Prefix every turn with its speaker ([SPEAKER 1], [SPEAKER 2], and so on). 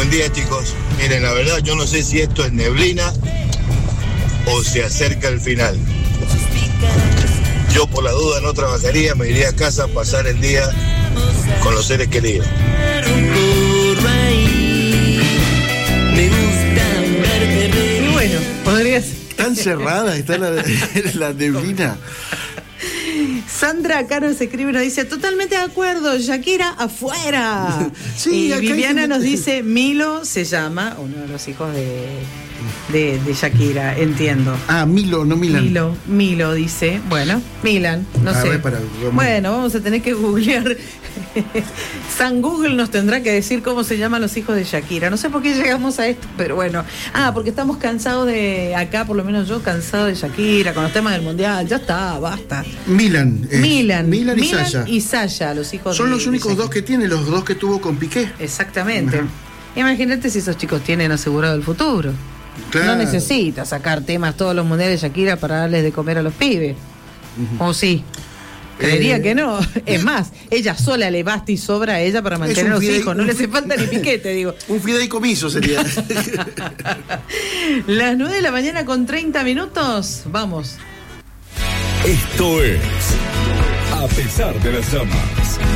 [SPEAKER 1] Buen día, chicos. Miren, la verdad yo no sé si esto es neblina o se acerca el final. Yo por la duda no trabajaría, me iría a casa a pasar el día con los seres queridos.
[SPEAKER 2] Y bueno, podría ser.
[SPEAKER 3] Tan cerrada está la neblina.
[SPEAKER 2] Sandra acá nos escribe, nos dice, totalmente de acuerdo, Shakira afuera.
[SPEAKER 3] Sí,
[SPEAKER 2] y Viviana nos dice, Milo se llama, uno de los hijos de Shakira, entiendo.
[SPEAKER 3] Ah, Milo, no Milan.
[SPEAKER 2] Milo dice, bueno, Milan, no sé. Bueno, vamos a tener que googlear. San Google nos tendrá que decir cómo se llaman los hijos de Shakira. No sé por qué llegamos a esto, pero bueno. Porque estamos cansados acá por lo menos yo, cansado de Shakira, con los temas del mundial. Ya está, basta.
[SPEAKER 3] Milan
[SPEAKER 2] y Sasha, los hijos
[SPEAKER 3] son los únicos dos que tiene, los dos que tuvo con Piqué.
[SPEAKER 2] Exactamente. Uh-huh. Imagínate si esos chicos tienen asegurado el futuro. Claro. No necesita sacar temas todos los mundiales de Shakira para darles de comer a los pibes. Uh-huh. ¿O sí? Creería que no. Es más, ella sola le basta y sobra a ella para mantener a los hijos. No le hace falta ni piquete, digo.
[SPEAKER 3] Un fideicomiso sería.
[SPEAKER 2] Las 9 de la mañana con 30 minutos. Vamos.
[SPEAKER 4] Esto es A pesar de las llamas.